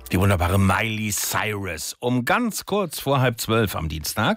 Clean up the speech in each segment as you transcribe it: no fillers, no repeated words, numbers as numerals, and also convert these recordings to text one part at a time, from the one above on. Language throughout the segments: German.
Die wunderbare Miley Cyrus. Um ganz kurz vor 11:30 am Dienstag.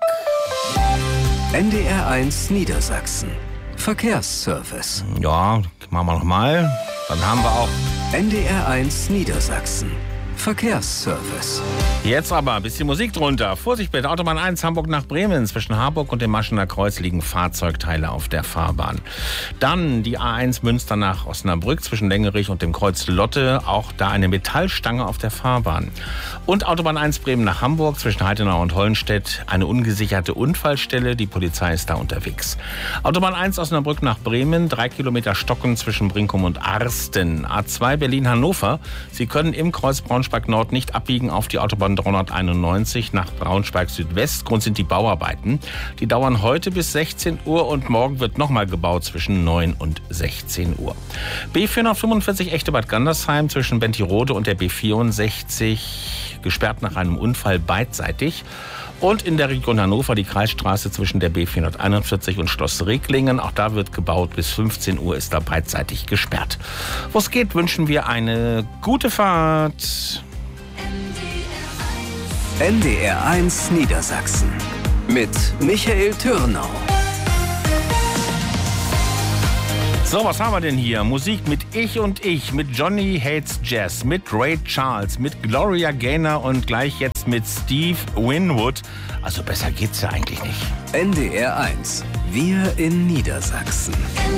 NDR1 Niedersachsen. Verkehrsservice. Ja, machen wir nochmal. Dann haben wir auch NDR1 Niedersachsen. Verkehrsservice. jetzt aber ein bisschen Musik drunter. Vorsicht bitte, Autobahn 1 Hamburg nach Bremen. Zwischen Harburg und dem Maschener Kreuz liegen Fahrzeugteile auf der Fahrbahn. Dann die A1 Münster nach Osnabrück zwischen Lengerich und dem Kreuz Lotte. Auch da eine Metallstange auf der Fahrbahn. Und Autobahn 1 Bremen nach Hamburg zwischen Heidenau und Hollenstedt. Eine ungesicherte Unfallstelle. Die Polizei ist da unterwegs. Autobahn 1 Osnabrück nach Bremen. 3 Kilometer Stocken zwischen Brinkum und Arsten. A2 Berlin-Hannover. Sie können im Kreuz Braunschweig Nord nicht abbiegen auf die Autobahn 391 nach Braunschweig Südwest. Grund sind die Bauarbeiten. Die dauern heute bis 16 Uhr und morgen wird nochmal gebaut zwischen 9 und 16 Uhr. B445 Echte Bad Gandersheim zwischen Bentirode und der B64 gesperrt nach einem Unfall beidseitig. Und in der Region Hannover die Kreisstraße zwischen der B441 und Schloss Reglingen. Auch da wird gebaut. Bis 15 Uhr ist da beidseitig gesperrt. Wo es geht, wünschen wir eine gute Fahrt. NDR1 Niedersachsen. Mit Michael Türnau. So, was haben wir denn hier? Musik mit Ich und Ich, mit Johnny Hates Jazz, mit Ray Charles, mit Gloria Gaynor und gleich jetzt mit Steve Winwood. Also besser geht's ja eigentlich nicht. NDR1. Wir in Niedersachsen.